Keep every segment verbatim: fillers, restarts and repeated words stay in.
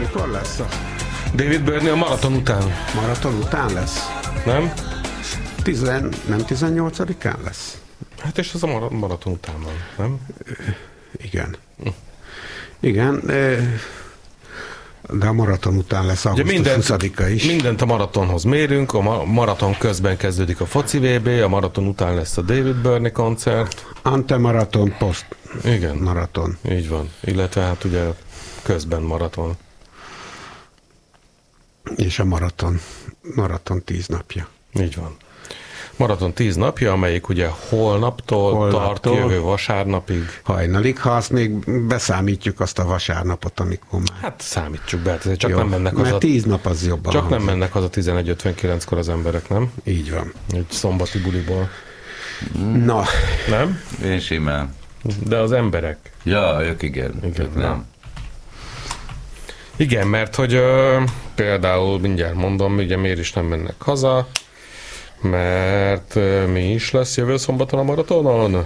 Mikor lesz a... David Byrne a maraton után. Maraton után lesz? Nem? Tizen, nem tizennyolcadikán lesz? Hát és az a maraton után van, nem? Igen. Hm. Igen, de a maraton után lesz augusztus huszadika is. Mindent a maratonhoz mérünk, a maraton közben kezdődik a foci vé bé, a maraton után lesz a David Byrne koncert. Antemaraton, post Igen. maraton. Így van, illetve hát ugye közben maraton. És a maraton, maraton tíz napja. Így van. Maraton tíz napja, amelyik ugye holnaptól, holnaptól tart jövő vasárnapig. Hajnalig, ha azt még beszámítjuk azt a vasárnapot, amikor már... Hát számítsuk be, csak jó, nem mennek mert az a... tíz nap az jobban Csak nem hangzik. mennek az a tizenegy ötvenkilenckor az emberek, nem? Így van. Egy szombati buliból. Mm. Na. Nem? Én simán. De az emberek. Ja, ők igen. Igen, ők nem. Igen, mert hogy ö, például mindjárt mondom, ugye miért is nem mennek haza, mert ö, mi is lesz jövő szombaton a maratonon?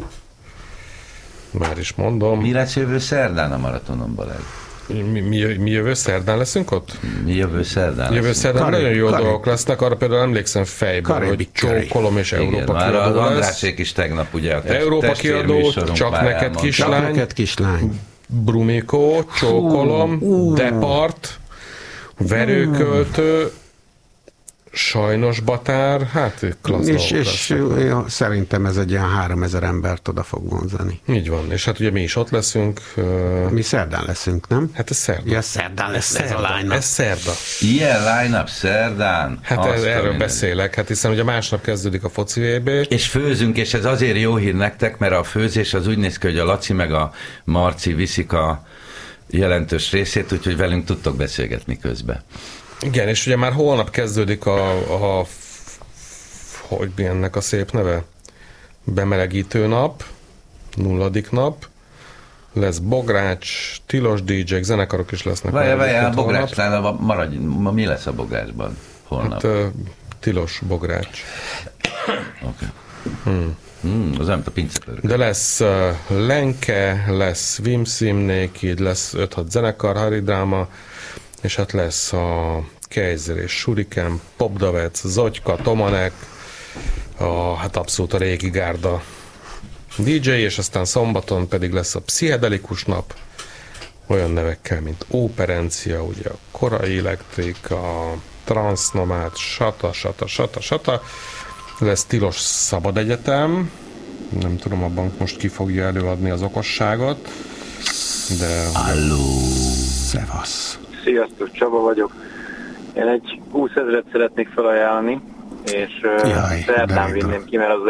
Már is mondom. Mi lesz jövő szerdán a maratonon, Balázs? Mi, mi, mi jövő szerdán leszünk ott? Mi jövő szerdán Jövő szerdán Karib, nagyon jó Karib. dolgok lesznek, arra például emlékszem fejben, Karibik hogy Csókolom és Igen, Európa már kiadó az lesz. Andrásék is tegnap ugye a test, Európa kiadó, csak neked kislány. Csak neked kislány. Brumikó, Csókolom, uh. Depart, Verőköltő, Sajnos Batár, hát klassz És, dolgok és lesznek. ja, szerintem ez egy ilyen háromezer embert oda fog vonzani. Így van, és hát ugye mi is ott leszünk. Uh, Mi szerdán leszünk, nem? hát ez szerda. Ja, szerdán lesz ez a Szerda. line-up. Ez szerda. Ilyen line-up szerdán? Hát Azt ez, a erről mindenit. beszélek, hát hiszen ugye másnap kezdődik a foci vé bé. És főzünk, és ez azért jó hír nektek, mert a főzés az úgy néz ki, hogy a Laci meg a Marci viszik a jelentős részét, úgyhogy velünk tudtok beszélgetni közben. Igen, és ugye már holnap kezdődik a, a hogy mi ennek a szép neve? Bemelegítő nap, nulladik nap, lesz bogrács, tilos dé jék, zenekarok is lesznek. Várjál, várjál, a holnap. bográcsnál maradj, ma mi lesz a bográcsban holnap? Hát uh, tilos bogrács. Okay. Hmm. Hmm, az nem a pincetörök. De lesz uh, Lenke, lesz Vimsim Naked, lesz öt-hat zenekar, haridráma, és hát lesz a Kejzer és Shuriken, Popdavec, Zogyka, Tomanek, a, hát abszolút a régi gárda dé jé, és aztán szombaton pedig lesz a pszichedelikus nap, olyan nevekkel, mint Operencia, ugye a Korai Elektrik, a Transnomad, sata, sata, sata, sata, lesz tilos szabad egyetem, nem tudom, a bank most ki fogja előadni az okosságot, de... Halló! Szevasz! Sziasztok, Csaba vagyok. Én egy húszezret szeretnék felajánlani, és Jaj, szerdán de vinném ki, mert az